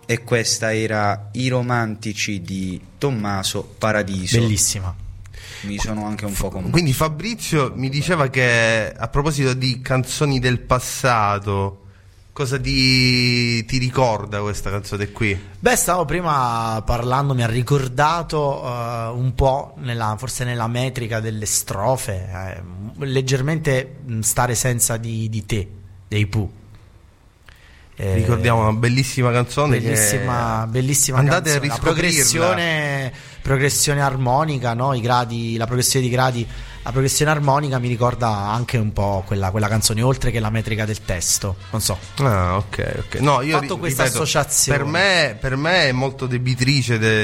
E questa era I romantici di Tommaso Paradiso. Bellissima. Mi sono anche un po' commosso. Quindi Fabrizio mi diceva che, a proposito di canzoni del passato, cosa ti ricorda questa canzone qui? Beh, stavo prima parlando, mi ha ricordato un po' forse nella metrica delle strofe, leggermente Stare senza di te, dei Pooh. Ricordiamo una bellissima canzone, bellissima andate canzone. a riscoprirla. Progressione armonica, no? La progressione di gradi, la progressione armonica mi ricorda anche un po' quella canzone, oltre che la metrica del testo, non so. Ah, ok. No, io fatto questa associazione, per me è molto debitrice